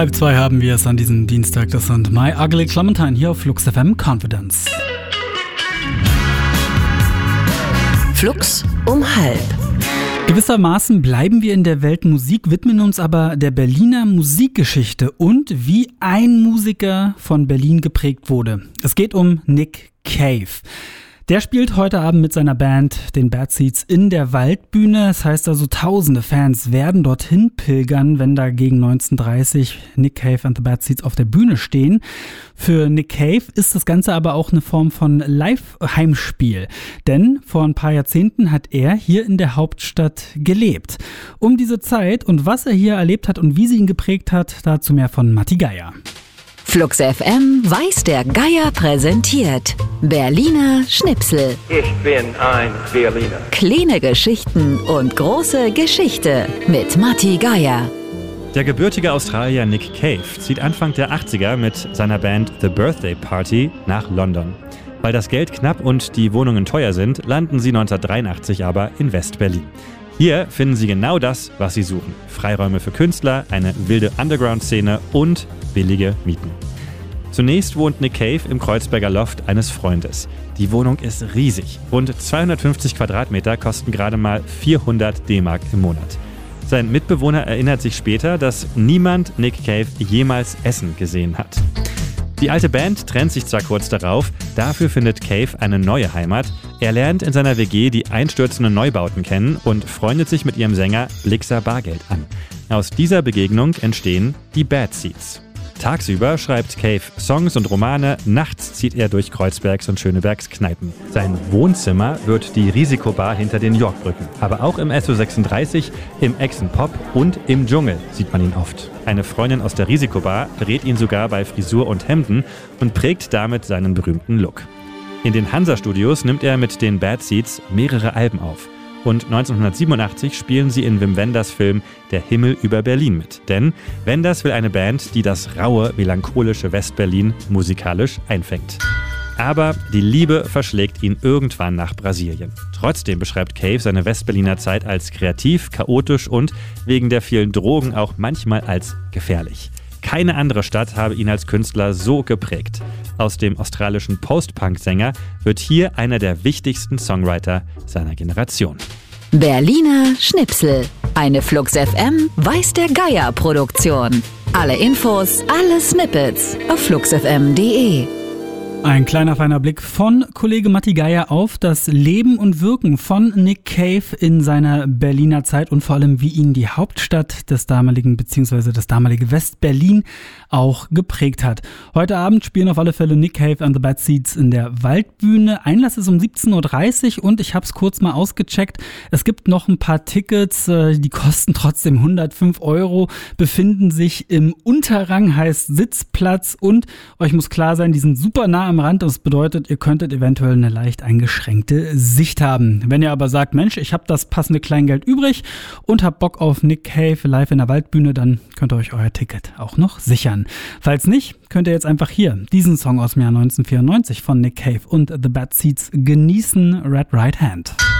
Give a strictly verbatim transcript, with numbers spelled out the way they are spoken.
Halb zwei haben wir es an diesem Dienstag. Das sind My Ugly Clementine hier auf Flux F M Confidence. Flux um halb. Gewissermaßen bleiben wir in der Welt Musik, widmen uns aber der Berliner Musikgeschichte und wie ein Musiker von Berlin geprägt wurde. Es geht um Nick Cave. Der spielt heute Abend mit seiner Band, den Bad Seeds, in der Waldbühne. Das heißt also, tausende Fans werden dorthin pilgern, wenn da gegen neunzehn Uhr dreißig Nick Cave and the Bad Seeds auf der Bühne stehen. Für Nick Cave ist das Ganze aber auch eine Form von Live-Heimspiel. Denn vor ein paar Jahrzehnten hat er hier in der Hauptstadt gelebt. Um diese Zeit und was er hier erlebt hat und wie sie ihn geprägt hat, dazu mehr von Matti Geier. Flux F M Weiß der Geier präsentiert Berliner Schnipsel. Ich bin ein Berliner. Kleine Geschichten und große Geschichte mit Matti Geier. Der gebürtige Australier Nick Cave zieht Anfang der achtziger mit seiner Band The Birthday Party nach London. Weil das Geld knapp und die Wohnungen teuer sind, landen sie neunzehnhundertdreiundachtzig aber in West-Berlin. Hier finden sie genau das, was sie suchen. Freiräume für Künstler, eine wilde Underground-Szene und billige Mieten. Zunächst wohnt Nick Cave im Kreuzberger Loft eines Freundes. Die Wohnung ist riesig. Rund zweihundertfünfzig Quadratmeter kosten gerade mal vierhundert D-Mark im Monat. Sein Mitbewohner erinnert sich später, dass niemand Nick Cave jemals essen gesehen hat. Die alte Band trennt sich zwar kurz darauf, dafür findet Cave eine neue Heimat. Er lernt in seiner W G die einstürzenden Neubauten kennen und freundet sich mit ihrem Sänger Blixer Bargeld an. Aus dieser Begegnung entstehen die Bad Seeds. Tagsüber schreibt Cave Songs und Romane, nachts zieht er durch Kreuzbergs und Schönebergs Kneipen. Sein Wohnzimmer wird die Risikobar hinter den Yorkbrücken. Aber auch im S O sechsunddreißig, im Exen Pop und im Dschungel sieht man ihn oft. Eine Freundin aus der Risikobar berät ihn sogar bei Frisur und Hemden und prägt damit seinen berühmten Look. In den Hansa-Studios nimmt er mit den Bad Seeds mehrere Alben auf. Und neunzehnhundertsiebenundachtzig spielen sie in Wim Wenders Film Der Himmel über Berlin mit. Denn Wenders will eine Band, die das raue, melancholische West-Berlin musikalisch einfängt. Aber die Liebe verschlägt ihn irgendwann nach Brasilien. Trotzdem beschreibt Cave seine West-Berliner Zeit als kreativ, chaotisch und wegen der vielen Drogen auch manchmal als gefährlich. Keine andere Stadt habe ihn als Künstler so geprägt. Aus dem australischen Post-Punk-Sänger wird hier einer der wichtigsten Songwriter seiner Generation. Berliner Schnipsel. Eine Flux F M Weiß der Geier Produktion. Alle Infos, alle Snippets auf flux f m punkt d e. Ein kleiner feiner Blick von Kollege Matti Geier auf das Leben und Wirken von Nick Cave in seiner Berliner Zeit und vor allem, wie ihn die Hauptstadt des damaligen, beziehungsweise das damalige West-Berlin auch geprägt hat. Heute Abend spielen auf alle Fälle Nick Cave and the Bad Seeds in der Waldbühne. Einlass ist um siebzehn Uhr dreißig und ich habe es kurz mal ausgecheckt. Es gibt noch ein paar Tickets, die kosten trotzdem hundertfünf Euro, befinden sich im Unterrang, heißt Sitzplatz und euch muss klar sein, die sind super nah am Rand. Das bedeutet, ihr könntet eventuell eine leicht eingeschränkte Sicht haben. Wenn ihr aber sagt, Mensch, ich habe das passende Kleingeld übrig und habt Bock auf Nick Cave live in der Waldbühne, dann könnt ihr euch euer Ticket auch noch sichern. Falls nicht, könnt ihr jetzt einfach hier diesen Song aus dem Jahr neunzehnhundertvierundneunzig von Nick Cave und The Bad Seeds genießen, Red Right Hand.